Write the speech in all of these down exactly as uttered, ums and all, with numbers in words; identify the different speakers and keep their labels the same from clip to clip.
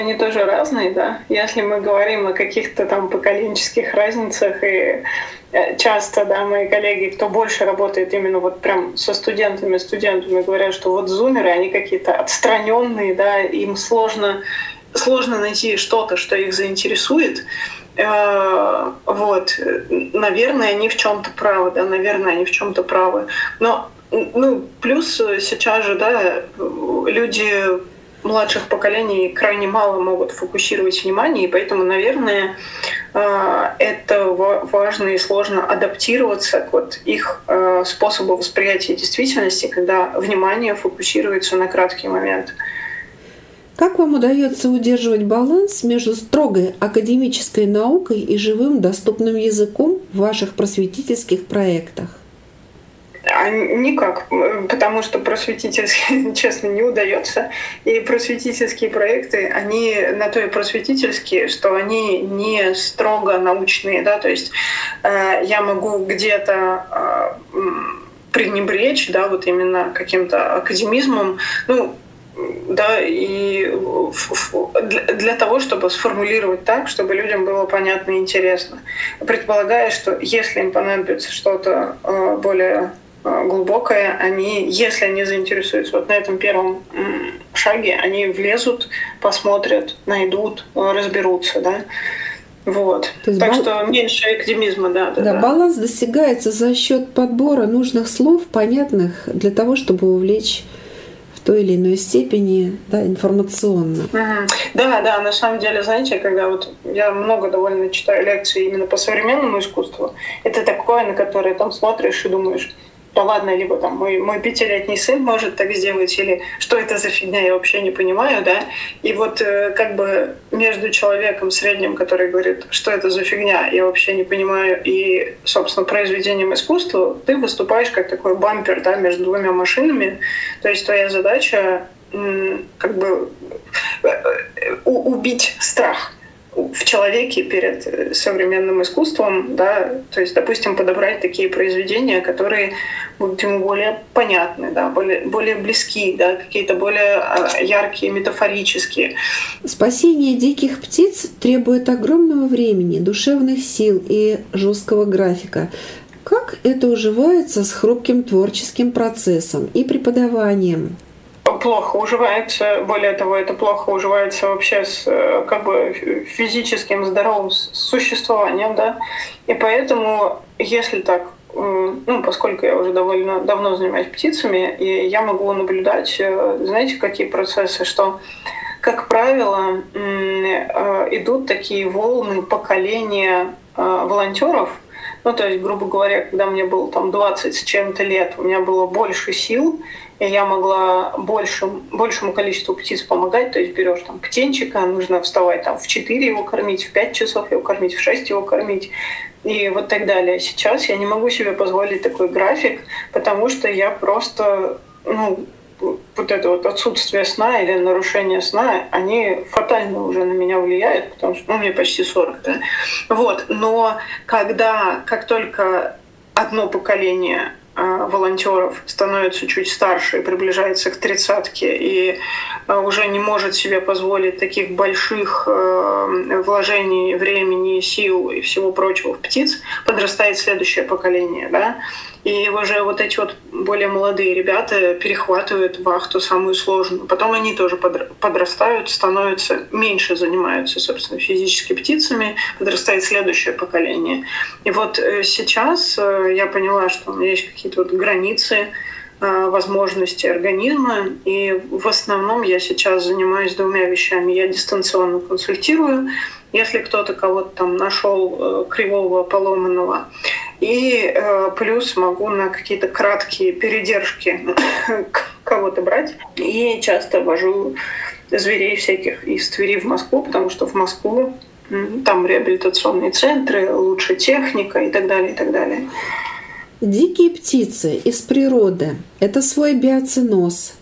Speaker 1: Они тоже разные, да. Если мы говорим о каких-то там поколенческих разницах, и часто, да, мои коллеги, кто больше работает именно вот прям со студентами, студентами, говорят, что вот зумеры, они какие-то отстраненные, да, им сложно, сложно найти что-то, что их заинтересует. Вот, наверное, они в чем-то правы, да, наверное, они в чем-то правы. Но, ну, плюс сейчас же, да, люди младших поколений крайне мало могут фокусировать внимание, и поэтому, наверное, это важно и сложно адаптироваться к вот их способу восприятия действительности, когда внимание фокусируется на краткий момент.
Speaker 2: Как вам удается удерживать баланс между строгой академической наукой и живым доступным языком в ваших просветительских проектах?
Speaker 1: А никак, потому что просветительски, честно, не удается. И просветительские проекты, они на то и просветительские, что они не строго научные, да, то есть э, я могу где-то э, пренебречь, да, вот именно каким-то академизмом, ну, да, и для того, чтобы сформулировать так, чтобы людям было понятно и интересно. Предполагая, что если им понадобится что-то более глубокое, они, если они заинтересуются вот на этом первом шаге, они влезут, посмотрят, найдут, разберутся, да. Вот. Так бал... что меньше академизма, да, да,
Speaker 2: да.
Speaker 1: Да,
Speaker 2: баланс достигается за счет подбора нужных слов, понятных для того, чтобы увлечь в той или иной степени, да, информационно.
Speaker 1: Угу. Да, да, на самом деле, знаете, когда вот я много довольно читаю лекции именно по современному искусству, это такое, на которое там смотришь и думаешь, да ладно, либо там мой, мой пятилетний сын может так сделать, или что это за фигня, я вообще не понимаю, да. И вот э, как бы между человеком средним, который говорит, что это за фигня, я вообще не понимаю, и, собственно, произведением искусства, ты выступаешь как такой бампер, да, между двумя машинами. То есть твоя задача м, как бы убить страх в человеке перед современным искусством, да, то есть, допустим, подобрать такие произведения, которые будут ему более понятны, да, более, более близки, да, какие-то более яркие, метафорические.
Speaker 2: Спасение диких птиц требует огромного времени, душевных сил и жесткого графика. Как это уживается с хрупким творческим процессом и преподаванием?
Speaker 1: Плохо уживается, более того, это плохо уживается вообще с как бы физическим здоровым существованием, да, и поэтому, если так, ну, поскольку я уже довольно давно занимаюсь птицами, и я могу наблюдать, знаете, какие процессы, что, как правило, идут такие волны поколения волонтеров. Ну, то есть, грубо говоря, когда мне было там двадцать с чем-то лет, у меня было больше сил, и я могла большим, большему количеству птиц помогать. То есть берешь там птенчика, нужно вставать там в четыре его кормить, в пять часов его кормить, в шесть его кормить, и вот так далее. Сейчас я не могу себе позволить такой график, потому что я просто, ну, вот это вот отсутствие сна или нарушение сна, они фатально уже на меня влияют, потому что, ну, мне почти сорок, да. Вот, но когда, как только одно поколение волонтеров становится чуть старше и приближается к тридцатке и уже не может себе позволить таких больших вложений времени, сил и всего прочего в птиц, подрастает следующее поколение, да, и уже вот эти вот более молодые ребята перехватывают вахту самую сложную. Потом они тоже подрастают, становятся, меньше занимаются, собственно, физически птицами, подрастает следующее поколение. И вот сейчас я поняла, что у меня есть какие-то вот границы возможности организма, и в основном я сейчас занимаюсь двумя вещами. Я дистанционно консультирую, если кто-то кого-то там нашел кривого, поломанного, и плюс могу на какие-то краткие передержки кого-то брать, и часто вожу зверей всяких из Твери в Москву, потому что в Москву там реабилитационные центры, лучше техника и так далее, и так далее.
Speaker 2: Дикие птицы из природы – это свой биоценоз,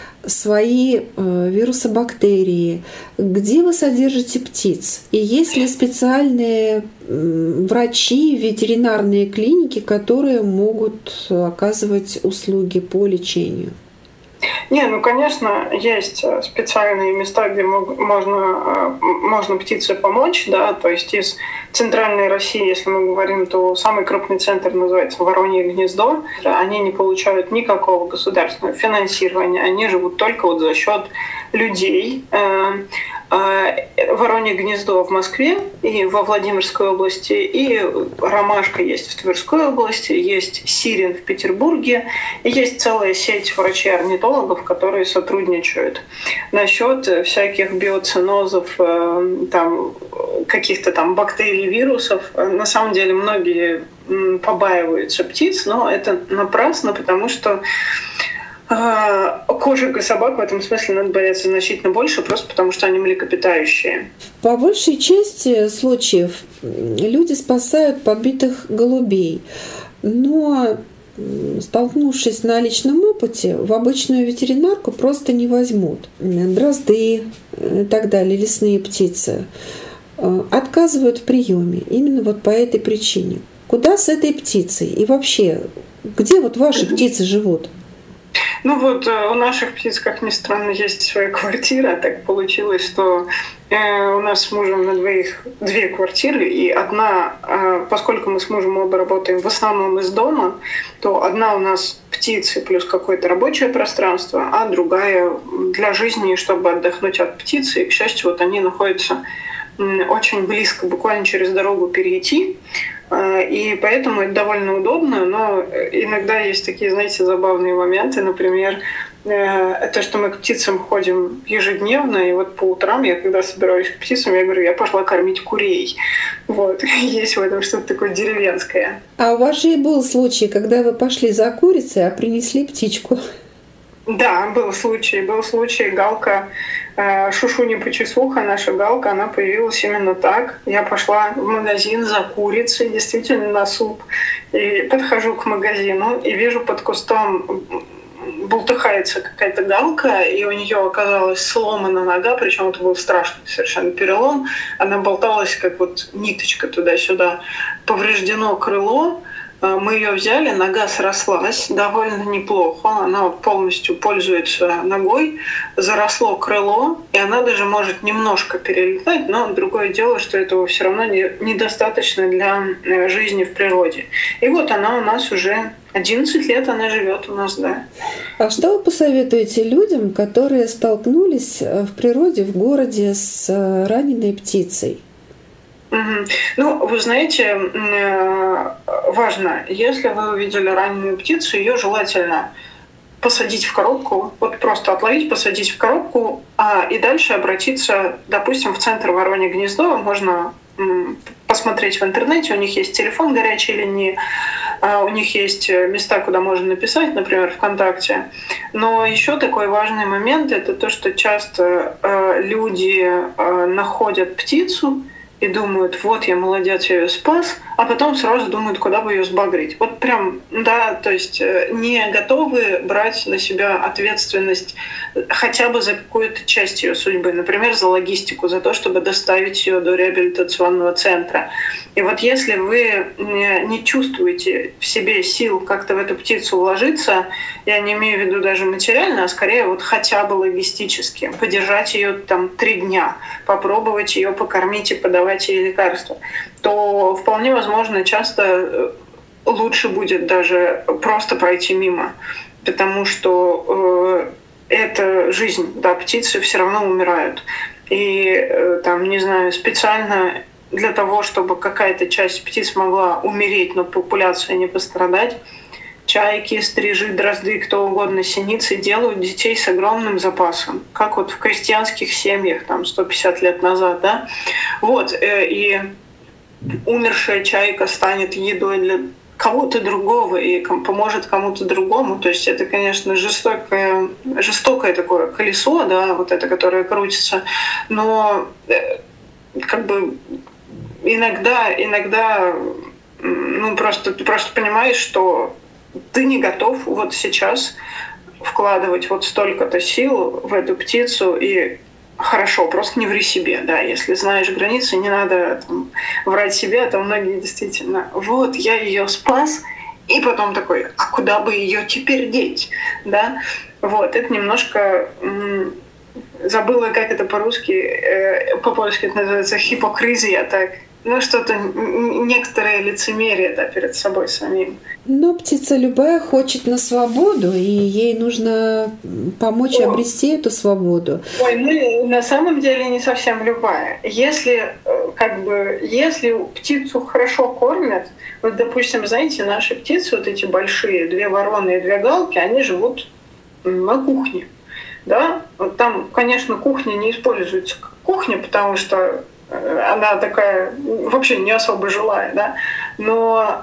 Speaker 2: свои э, вирусы, бактерии. Где вы содержите птиц? И есть ли специальные э, врачи, ветеринарные клиники, которые могут оказывать услуги по лечению?
Speaker 1: Не, ну, конечно, есть специальные места, где можно, можно птице помочь, да, то есть из центральной России, если мы говорим, то самый крупный центр называется Воронье гнездо. Они не получают никакого государственного финансирования, они живут только вот за счет людей. Воронье гнездо в Москве и во Владимирской области, и Ромашка есть в Тверской области, есть Сирин в Петербурге, и есть целая сеть врачей-орнитологов, которые сотрудничают. Насчет всяких биоценозов, там, каких-то там бактерий, вирусов, на самом деле многие побаиваются птиц, но это напрасно, потому что кошек и собак в этом смысле надо бояться значительно больше, просто потому что они млекопитающие.
Speaker 2: По большей части случаев люди спасают побитых голубей, но, столкнувшись на личном опыте, в обычную ветеринарку просто не возьмут. Дрозды и так далее, лесные птицы отказывают в приеме именно вот по этой причине. Куда с этой птицей? И вообще, где вот ваши птицы живут?
Speaker 1: Ну вот у наших птиц, как ни странно, есть своя квартира. Так получилось, что э, у нас с мужем на двоих две квартиры, и одна, э, поскольку мы с мужем оба работаем в основном из дома, то одна у нас птицы плюс какое-то рабочее пространство, а другая для жизни, чтобы отдохнуть от птицы. И, к счастью, вот они находятся очень близко, буквально через дорогу перейти. И поэтому это довольно удобно, но иногда есть такие, знаете, забавные моменты. Например, то, что мы к птицам ходим ежедневно, и вот по утрам я, когда собираюсь к птицам, я говорю, я пошла кормить курей. Вот, есть в этом что-то такое деревенское.
Speaker 2: А у вас же был случай, когда вы пошли за курицей, а принесли птичку?
Speaker 1: Да, был случай. Был случай, галка, э, шушуня-почесуха, наша галка, она появилась именно так. Я пошла в магазин за курицей, действительно на суп. И подхожу к магазину и вижу под кустом бултыхается какая-то галка, и у нее оказалась сломана нога, причем это был страшный совершенно перелом. Она болталась, как вот ниточка туда-сюда. Повреждено крыло. Мы ее взяли, нога срослась довольно неплохо, она полностью пользуется ногой, заросло крыло, и она даже может немножко перелетать, но другое дело, что этого все равно не, недостаточно для жизни в природе. И вот она у нас уже одиннадцать лет, она живет у нас, да.
Speaker 2: А что вы посоветуете людям, которые столкнулись в природе, в городе с раненой птицей?
Speaker 1: Угу. Ну, вы знаете, важно, если вы увидели раненую птицу, ее желательно посадить в коробку, вот просто отловить, посадить в коробку, а, и дальше обратиться, допустим, в центр Воронье гнездо. Можно м, посмотреть в интернете, у них есть телефон горячей линии, а, у них есть места, куда можно написать, например, ВКонтакте. Но еще такой важный момент — это то, что часто э, люди э, находят птицу и думают, вот я молодец, я ее спас, а потом сразу думают, куда бы ее сбагрить. Вот прям, да, то есть не готовы брать на себя ответственность хотя бы за какую-то часть ее судьбы, например, за логистику, за то, чтобы доставить ее до реабилитационного центра. И вот если вы не чувствуете в себе сил как-то в эту птицу вложиться, я не имею в виду даже материально, а скорее вот хотя бы логистически, подержать ее там три дня, попробовать ее покормить и подавать ей лекарства, то вполне возможно часто лучше будет даже просто пройти мимо, потому что э, это жизнь, да, птицы все равно умирают. И э, там, не знаю, специально для того, чтобы какая-то часть птиц могла умереть, но популяция не пострадать, чайки, стрижи, дрозды, кто угодно, синицы делают детей с огромным запасом, как вот в крестьянских семьях там сто пятьдесят лет назад, да. Вот, и умершая чайка станет едой для кого-то другого и поможет кому-то другому. То есть это, конечно, жестокое, жестокое такое колесо, да, вот это, которое крутится, но как бы иногда, иногда, ну просто ты просто понимаешь, что ты не готов вот сейчас вкладывать вот столько-то сил в эту птицу, и хорошо, просто не ври себе, да, если знаешь границы, не надо там врать себе, а то многие действительно, вот, я ее спас, и потом такой, а куда бы ее теперь деть, да? Вот, это немножко м- забыла, как это по-русски, э, по-польски это называется хипокризия, так. Ну, что-то, некоторое лицемерие, да, перед собой самим.
Speaker 2: Но птица любая хочет на свободу, и ей нужно помочь О. обрести эту свободу.
Speaker 1: Ой, ну, на самом деле не совсем любая. Если, как бы, если птицу хорошо кормят, вот, допустим, знаете, наши птицы, вот эти большие, две вороны и две галки, они живут на кухне, да? Вот там, конечно, кухня не используется как кухня, потому что она такая вообще не особо жилая, да, но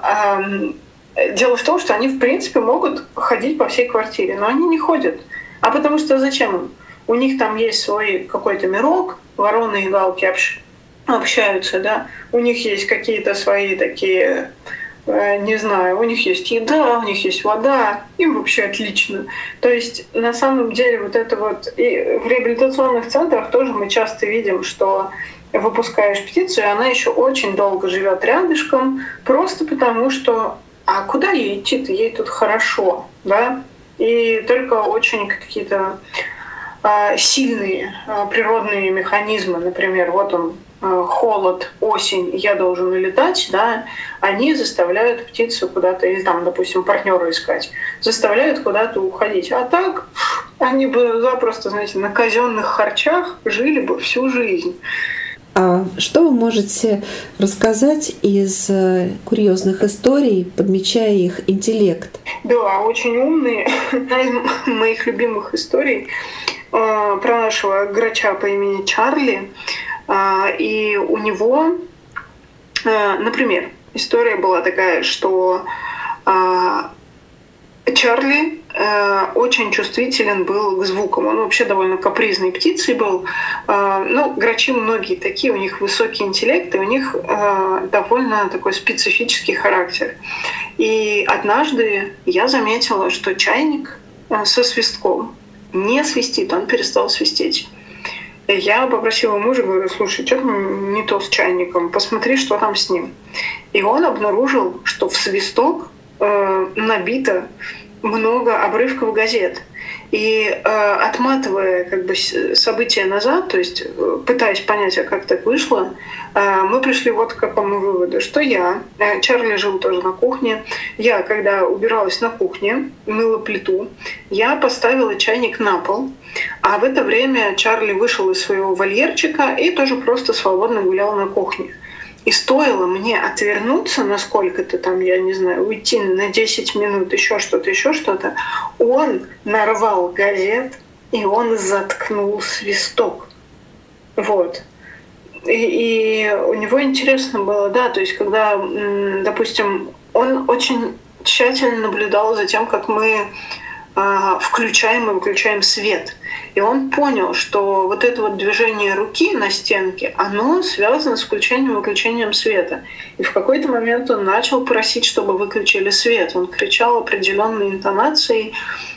Speaker 1: э, дело в том, что они в принципе могут ходить по всей квартире, но они не ходят. А потому что зачем им? У них там есть свой какой-то мирок, вороны и галки общ, общаются, да, у них есть какие-то свои такие, э, не знаю, у них есть еда, у них есть вода, им вообще отлично. То есть на самом деле вот это вот, и в реабилитационных центрах тоже мы часто видим, что выпускаешь птицу, и она еще очень долго живет рядышком, просто потому что, а куда ей идти-то, ей тут хорошо, да? И только очень какие-то а, сильные а, природные механизмы, например, вот он, а, холод, осень, я должен улетать, да, они заставляют птицу куда-то, или там, допустим, партнера искать, заставляют куда-то уходить. А так они бы запросто, знаете, на казенных харчах жили бы всю жизнь.
Speaker 2: А что вы можете рассказать из курьезных историй, подмечая их интеллект?
Speaker 1: Да, очень умные. Одна из моих любимых историй э, про нашего грача по имени Чарли. Э, и у него, э, например, история была такая, что э, Чарли э, очень чувствителен был к звукам. Он вообще довольно капризной птицей был. Э, ну, грачи многие такие, у них высокий интеллект, и у них э, довольно такой специфический характер. И однажды я заметила, что чайник э, со свистком не свистит, он перестал свистеть. И я попросила мужа, говорю, слушай, что там не то с чайником, посмотри, что там с ним. И он обнаружил, что в свисток э, набито много обрывков газет. И э, отматывая как бы события назад, то есть э, пытаясь понять, а как так вышло, э, мы пришли вот к какому выводу, что я, э, Чарли жил тоже на кухне, я, когда убиралась на кухне, мыла плиту, я поставила чайник на пол, а в это время Чарли вышел из своего вольерчика и тоже просто свободно гулял на кухне. И стоило мне отвернуться на сколько-то там, я не знаю, уйти на десять минут, еще что-то, еще что-то, он нарвал газет, и он заткнул свисток. Вот. И, и у него интересно было, да, то есть когда, допустим, он очень тщательно наблюдал за тем, как мы включаем и выключаем свет. И он понял, что вот это вот движение руки на стенке, оно связано с включением и выключением света. И в какой-то момент он начал просить, чтобы выключили свет. Он кричал определенной интонацией,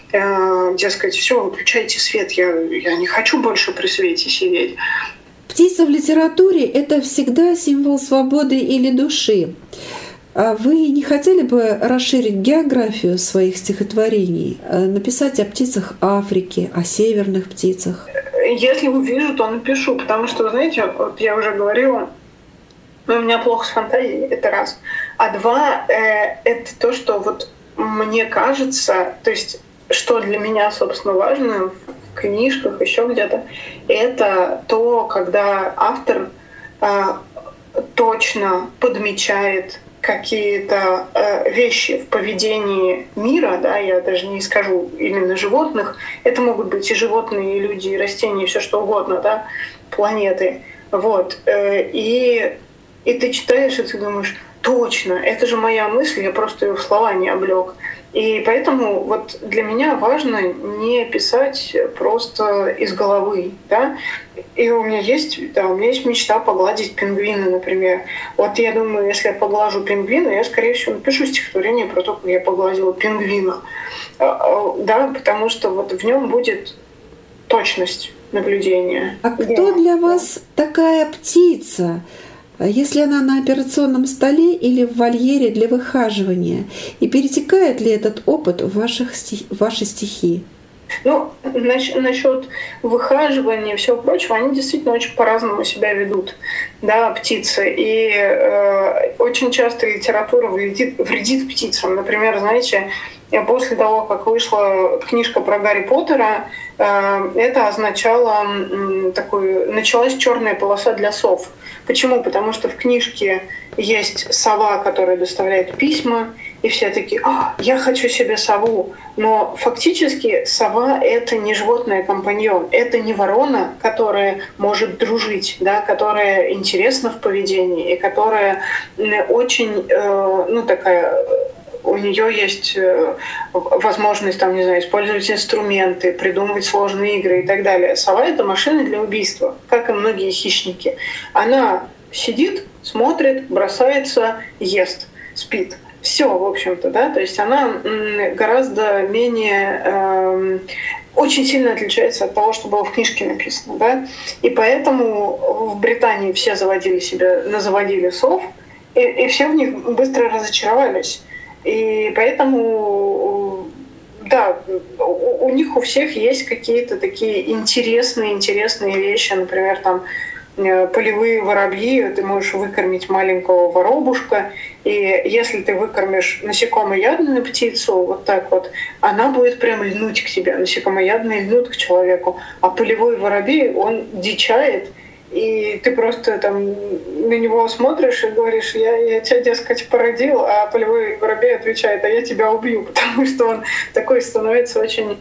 Speaker 1: э, дескать, все, выключайте свет, я, я не хочу больше при свете сидеть.
Speaker 2: Птица в литературе — это всегда символ свободы или души. А вы не хотели бы расширить географию своих стихотворений, написать о птицах Африки, о северных птицах?
Speaker 1: Если увижу, то напишу, потому что, знаете, вот я уже говорила, у меня плохо с фантазией, это раз. А два, э, это то, что вот мне кажется, то есть что для меня, собственно, важно в книжках, еще где-то, это то, когда автор э, точно подмечает какие-то э, вещи в поведении мира, да, я даже не скажу именно животных, это могут быть и животные, и люди, и растения, и все что угодно, да, планеты, вот, э, и, и ты читаешь, и ты думаешь, точно, это же моя мысль, я просто ее в слова не облег. И поэтому вот для меня важно не писать просто из головы, да. И у меня есть, да, у меня есть мечта погладить пингвина, например. Вот я думаю, если я поглажу пингвина, я, скорее всего, напишу стихотворение про то, как я погладила пингвина. Да, потому что вот в нем будет точность наблюдения.
Speaker 2: А кто для вас такая птица? Если она на операционном столе или в вольере для выхаживания, и перетекает ли этот опыт в, ваших стих, в ваши стихи?
Speaker 1: Ну, насчет выхаживания и всего прочего, они действительно очень по-разному себя ведут, да, птицы. И э, очень часто литература вредит, вредит птицам. Например, знаете, после того, как вышла книжка про Гарри Поттера, э, это означало э, такую, началась черная полоса для сов. Почему? Потому что в книжке есть сова, которая доставляет письма, и все такие: «А, я хочу себе сову». Но фактически сова — это не животное-компаньон, это не ворона, которая может дружить, да, которая интересна в поведении и которая очень, э, ну, такая... У нее есть возможность, там, не знаю, использовать инструменты, придумывать сложные игры и так далее. Сова — это машина для убийства, как и многие хищники. Она сидит, смотрит, бросается, ест, спит. Все, в общем-то, да, то есть она гораздо менее, э, очень сильно отличается от того, что было в книжке написано, да, и поэтому в Британии все заводили себя, назаводили сов, и, и все в них быстро разочаровались, и поэтому, да, у, у них у всех есть какие-то такие интересные, интересные вещи, например, там, полевые воробьи, ты можешь выкормить маленького воробушка, и если ты выкормишь насекомоядную птицу вот так вот, она будет прям льнуть к тебе. Насекомоядные льнут к человеку, а полевой воробей, он дичает, и ты просто там на него смотришь и говоришь: я, я тебя, дескать, породил, а полевой воробей отвечает: а я тебя убью, потому что он такой становится очень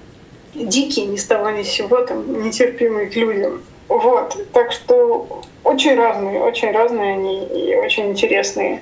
Speaker 1: дикий, ни с того ни с сего, там, нетерпимый к людям. Вот, так что очень разные, очень разные они и очень интересные.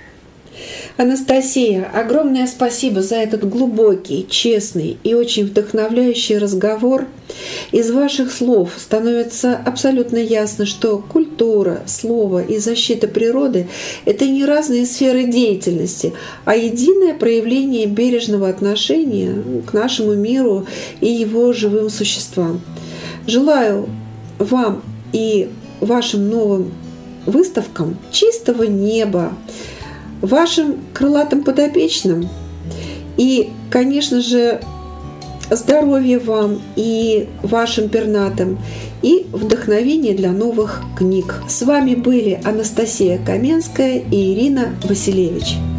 Speaker 2: Анастасия, огромное спасибо за этот глубокий, честный и очень вдохновляющий разговор. Из ваших слов становится абсолютно ясно, что культура, слово и защита природы — это не разные сферы деятельности, а единое проявление бережного отношения к нашему миру и его живым существам. Желаю вам и вашим новым выставкам чистого неба, вашим крылатым подопечным и, конечно же, здоровья вам и вашим пернатым, и вдохновения для новых книг. С вами были Анастасия Каменская и Ирина Василевич.